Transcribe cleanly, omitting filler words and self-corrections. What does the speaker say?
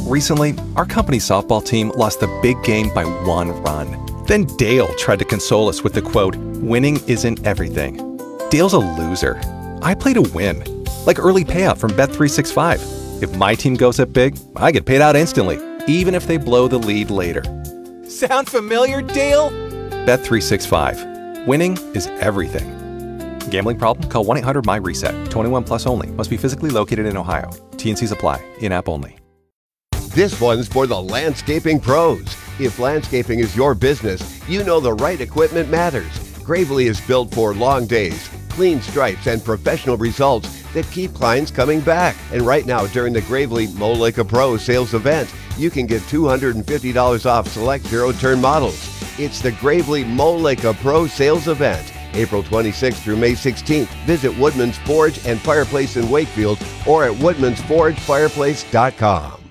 Recently, our company softball team lost the big game by 1 run. Then Dale tried to console us with the quote, "Winning isn't everything." Dale's a loser. I play to win. Like early payout from Bet365. If my team goes up big, I get paid out instantly, even if they blow the lead later. Sound familiar, Dale? Bet365. Winning is everything. Gambling problem? Call 1-800-MY-RESET. 21 plus only. Must be physically located in Ohio. T&Cs apply. In-app only. This one's for the landscaping pros. If landscaping is your business, you know the right equipment matters. Gravely is built for long days, clean stripes, and professional results that keep clients coming back. And right now, during the Gravely Moleka Pro sales event, you can get $250 off select zero-turn models. It's the Gravely Moleka Pro sales event, April 26th through May 16th. Visit Woodman's Forge and Fireplace in Wakefield or at woodmansforgefireplace.com.